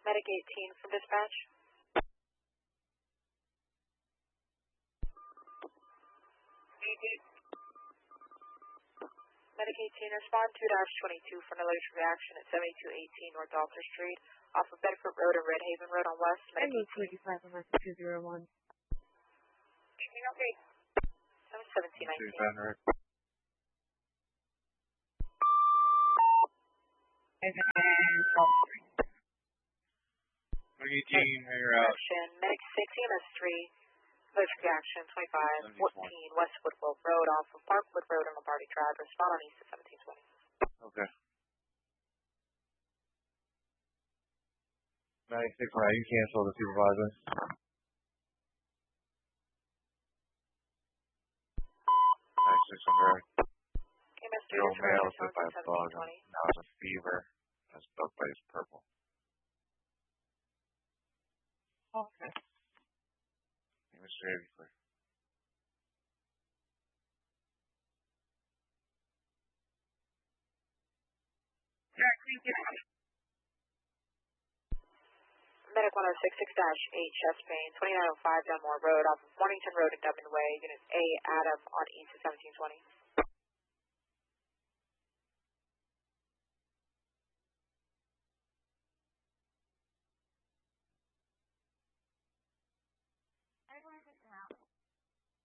Medic 18 from dispatch. Medic 18, respond 2-22 for an allergic reaction at 7218 North Alter Street, off of Bedford Road and Red Haven Road on West. Medic 18. 201. Okay. 1719. Medic 18, you're out. Medic 6, EMS 3, allergic reaction 2514 West Woodwell Road, off of Parkwood Road and Lombardi Drive. Respond on east of 1720. Okay. 96, you cancel the supervisor. 96 on her. EMS 3, The old male was hit by a bug. 1720. Now it's a fever. That's bug bite is purple. Okay. Mr. Avery, clear. Medic 1066-8 chest pain, 2905 Dunmore Road, off of Mornington Road and Dublin Way, Unit A, Adam on east of 1720.